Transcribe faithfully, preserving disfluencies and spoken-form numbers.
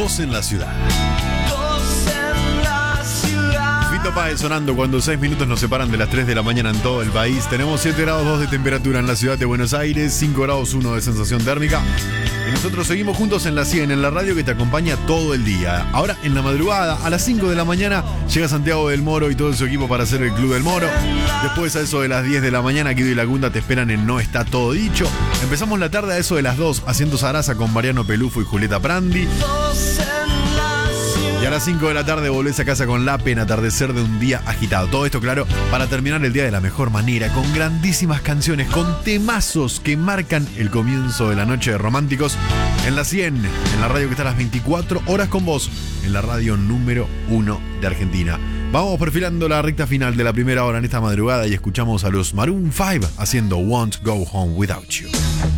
dos en la ciudad. Fito Páez sonando cuando seis minutos nos separan de las tres de la mañana en todo el país. Tenemos siete grados dos de temperatura en la ciudad de Buenos Aires, cinco grados uno de sensación térmica. Y nosotros seguimos juntos en la cien, en la radio que te acompaña todo el día. Ahora, en la madrugada, a las cinco de la mañana, llega Santiago del Moro y todo su equipo para hacer el Club del Moro. Después, a eso de las diez de la mañana, Guido y Lagunda te esperan en No Está Todo Dicho. Empezamos la tarde a eso de las dos, haciendo Sarasa con Mariano Pelufo y Julieta Prandi. Y a las cinco de la tarde volvés a casa con La Pena, atardecer de un día agitado. Todo esto, claro, para terminar el día de la mejor manera, con grandísimas canciones, con temazos que marcan el comienzo de la noche de románticos. En la cien, en la radio que está a las veinticuatro horas con vos, en la radio número uno de Argentina. Vamos perfilando la recta final de la primera hora en esta madrugada y escuchamos a los Maroon cinco haciendo Won't Go Home Without You.